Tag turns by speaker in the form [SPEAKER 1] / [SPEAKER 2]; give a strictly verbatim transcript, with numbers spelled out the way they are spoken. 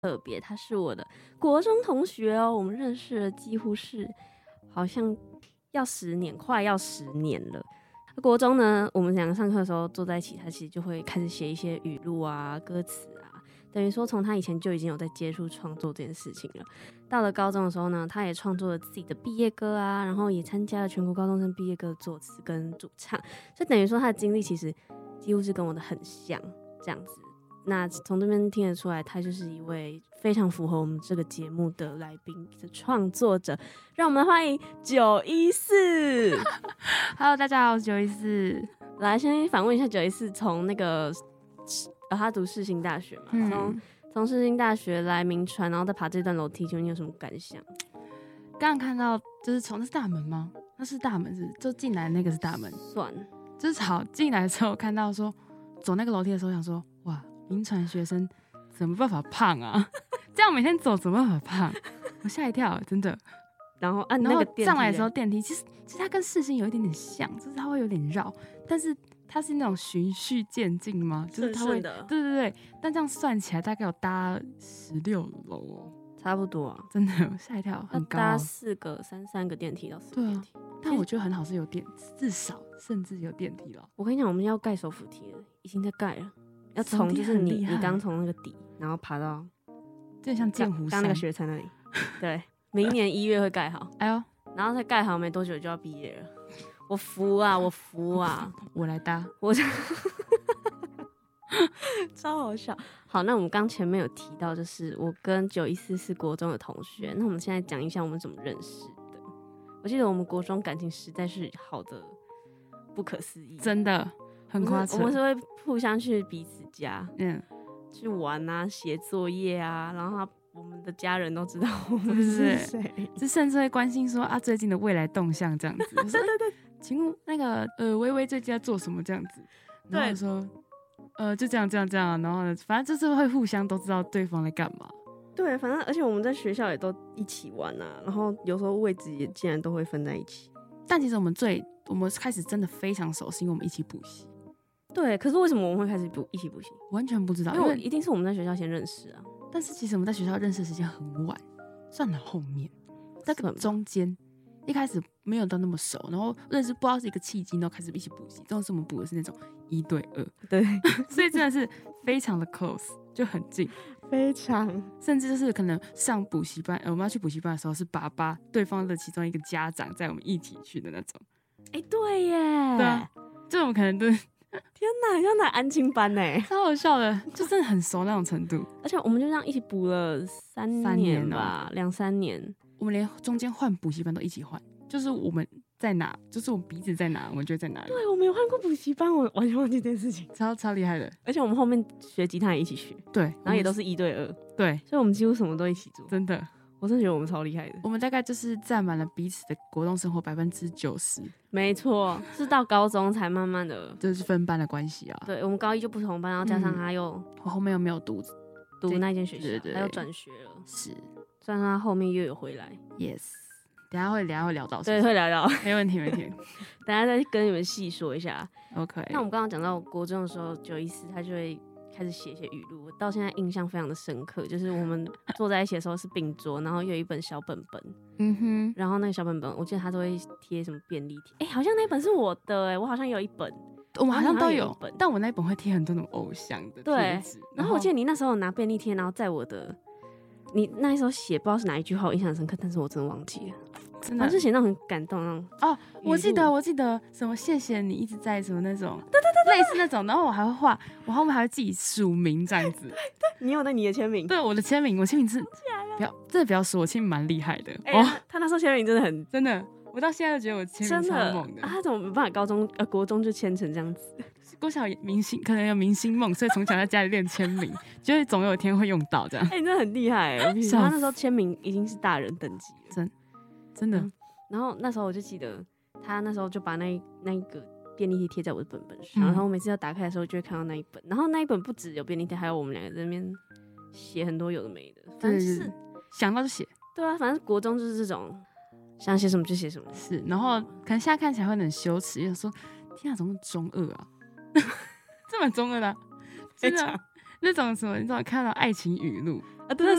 [SPEAKER 1] 特别，他是我的国中同学哦，我们认识了几乎是好像要十年，快要十年了。国中呢，我们两个上课的时候坐在一起，他其实就会开始写一些语录啊、歌词啊，等于说从他以前就已经有在接触创作这件事情了。到了高中的时候呢，他也创作了自己的毕业歌啊，然后也参加了全国高中生毕业歌的作词跟主唱，所以等于说他的经历其实几乎是跟我的很像这样子。那从这边听得出来，他就是一位非常符合我们这个节目的来宾的创作者。让我们欢迎九一四。
[SPEAKER 2] Hello， 大家好，我是九一四。
[SPEAKER 1] 来，先反问一下九一四，从那个呃，他读世新大学嘛，从、嗯、从世新大学来铭传，然后再爬这段楼梯，就你有什么感想？
[SPEAKER 2] 刚刚看到就是从那是大门吗？那是大门是，是就进来那个是大门。
[SPEAKER 1] 算，
[SPEAKER 2] 就是好进来的时候看到说走那个楼梯的时候，想说哇。铭传学生怎么办法胖啊？这样每天走怎么办法胖？我吓一跳，真的。
[SPEAKER 1] 然后按、啊、
[SPEAKER 2] 那个上来的时候电梯，其实其实它跟世新有一点点像，就是它会有点绕，但是它是那种循序渐进吗？就是它会，对对对。但这样算起来大概有搭十六楼哦，
[SPEAKER 1] 差不多啊，
[SPEAKER 2] 真的吓一跳，很高、啊。
[SPEAKER 1] 搭四个三三个电梯到四个电梯、啊，
[SPEAKER 2] 但我觉得很好是有电，至少甚至有电梯了。
[SPEAKER 1] 我跟你讲，我们要盖手扶梯了，已经在盖了。要从就是你你刚从那个底，然后爬到，
[SPEAKER 2] 就像剑湖山
[SPEAKER 1] 刚那个学城那里，对，明年一月会盖好。
[SPEAKER 2] 哎呦，
[SPEAKER 1] 然后再盖好没多久就要毕业了，我服啊，我服啊，
[SPEAKER 2] 我来搭，
[SPEAKER 1] 我超好笑。好，那我们刚前面有提到，就是我跟九一四是国中的同学，那我们现在讲一下我们怎么认识的。我记得我们国中感情实在是好的不可思议，
[SPEAKER 2] 真的。很夸张，
[SPEAKER 1] 我们是会互相去彼此家，
[SPEAKER 2] 嗯，
[SPEAKER 1] 去玩啊，写作业啊，然后他我们的家人都知道我们是谁，
[SPEAKER 2] 就甚至会关心说啊最近的未来动向这样子。
[SPEAKER 1] 对对对，
[SPEAKER 2] 请问那个呃微微最近在做什么这样子？然后说呃就这样这样这样，然后呢，反正就是会互相都知道对方在干嘛。
[SPEAKER 1] 对，反正而且我们在学校也都一起玩啊，然后有时候位置也竟然都会分在一起。
[SPEAKER 2] 但其实我们最我们开始真的非常熟，是因为我们一起补习。
[SPEAKER 1] 对，可是为什么我们会开始补一起补习？
[SPEAKER 2] 完全不知道，
[SPEAKER 1] 因为一定是我们在学校先认识啊。
[SPEAKER 2] 但是其实我们在学校认识的时间很晚，算很后面，在中间一开始没有到那么熟，然后认识不知道是一个契机，然后开始一起补习。但是我们补的是那种一对二，
[SPEAKER 1] 对，
[SPEAKER 2] 所以真的是非常的 close， 就很近，
[SPEAKER 1] 非常，
[SPEAKER 2] 甚至就是可能上补习班、呃，我们要去补习班的时候，是爸爸对方的其中一个家长载我们一起去的那种。
[SPEAKER 1] 哎、欸，对耶，
[SPEAKER 2] 对啊，就我们可能都。
[SPEAKER 1] 天哪，像那安亲班呢，
[SPEAKER 2] 超好笑的，就真的很熟那种程度。
[SPEAKER 1] 而且我们就这样一起补了三年吧，两三年。
[SPEAKER 2] 我们连中间换补习班都一起换，就是我们在哪，就是我们彼此在哪，我们就在哪里。
[SPEAKER 1] 对，我没有换过补习班，我完全忘记这件事情，
[SPEAKER 2] 超超厉害的。
[SPEAKER 1] 而且我们后面学吉他也一起学，
[SPEAKER 2] 对，
[SPEAKER 1] 然后也都是一对二，
[SPEAKER 2] 对，
[SPEAKER 1] 所以我们几乎什么都一起做，
[SPEAKER 2] 真的。
[SPEAKER 1] 我真的觉得我们超厉害的，
[SPEAKER 2] 我们大概就是占满了彼此的国中生活百分之九十。
[SPEAKER 1] 没错，是到高中才慢慢的，
[SPEAKER 2] 这是分班的关系啊。
[SPEAKER 1] 对，我们高一就不同班，然后加上他又，
[SPEAKER 2] 嗯、我后面又没有读
[SPEAKER 1] 读那间学校，
[SPEAKER 2] 对对对，
[SPEAKER 1] 他又转学了，
[SPEAKER 2] 是，
[SPEAKER 1] 虽然他后面又有回来
[SPEAKER 2] ，yes， 等一下会等一下会聊到，
[SPEAKER 1] 对，会聊聊，
[SPEAKER 2] 没问题没问题，
[SPEAKER 1] 等一下再跟你们细说一下。
[SPEAKER 2] OK，
[SPEAKER 1] 那我们刚刚讲到国中的时候，九一四他就会开始写一些语录，我到现在印象非常的深刻，就是我们坐在一起的时候是并桌，然后有一本小本本，
[SPEAKER 2] 嗯哼，
[SPEAKER 1] 然后那个小本本，我记得他都会贴什么便利贴，哎、欸，好像那本是我的、欸，哎，我好像有一本，
[SPEAKER 2] 我们好像都有，
[SPEAKER 1] 有本，
[SPEAKER 2] 但我那一本会贴很多那种偶像的贴纸，
[SPEAKER 1] 然后我记得你那时候拿便利贴，然后在我的，你那时候写不知道是哪一句话，我印象很深刻，但是我真的忘记了。真的，就写那种很感动那种
[SPEAKER 2] 哦，我记得，我记得什么谢谢你一直在什么那种，对对对，类似那种，然后我还会画，我后面还会自己署名这样子。对，
[SPEAKER 1] 你有那你的签名？
[SPEAKER 2] 对，我的签名，我签名是不要，真的不要说，我签名蛮厉害的。
[SPEAKER 1] 哎、欸，哦，他那时候签名真的很
[SPEAKER 2] 真的，我到现在都觉得我签名超猛的。
[SPEAKER 1] 啊，他怎么没办法高中呃国中就签成这样子？
[SPEAKER 2] 国小明星可能有明星梦，所以从小在家里练签名，就会总有一天会用到这样。
[SPEAKER 1] 哎、欸，你真的很厉害哎！他那时候签名已经是大人等级了，
[SPEAKER 2] 真真的。嗯，
[SPEAKER 1] 然后那时候我就记得，他那时候就把那那一个便利贴贴在我的本本上，嗯，然后我每次要打开的时候就会看到那一本，然后那一本不只有便利贴，还有我们两个在那边写很多有的没的，反正就是
[SPEAKER 2] 想到就写。
[SPEAKER 1] 对啊，反正国中就是这种，想写什么就写什么。
[SPEAKER 2] 是，然后可能现在看起来会很羞耻，想说天啊，怎么中二啊？这蛮中二的，啊，真的那种什么，你知道看到爱情语录，
[SPEAKER 1] 啊，对，